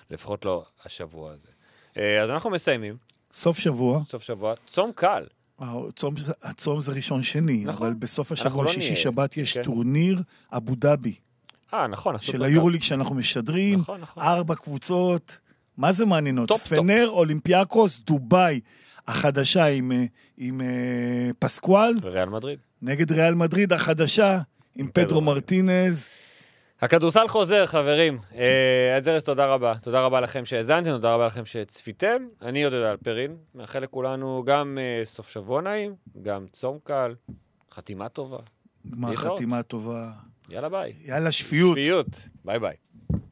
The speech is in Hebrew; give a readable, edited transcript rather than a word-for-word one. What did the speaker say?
לפחות לא השבוע הזה. אז אנחנו מסיימים. סוף שבוע. סוף שבוע. צום קל. הצום זה ראשון שני, נכון. אבל בסוף השבוע לא שישי נהיה. שבת יש כן. טורניר אבו דאבי. נכון. של היורוליג שאנחנו משדרים. נכון. 4 קבוצות. מה זה מעניינות? טופ. פנר, אולימפיאקוס, דובאי החדשה עם פסקואל. וריאל מדריד. נגד ריאל מדריד החדשה עם פדרו מרטינז. הכדורסל חוזר, חברים. ארז, תודה רבה. תודה רבה לכם שהאזנתם, תודה רבה לכם שצפיתם. אני יודע על פרין. מאחל לכולנו גם סוף שבוע נעים, גם צום קל, חתימה טובה. חתימה טובה. יאללה ביי. יאללה שפיות. שפיות. ביי ביי.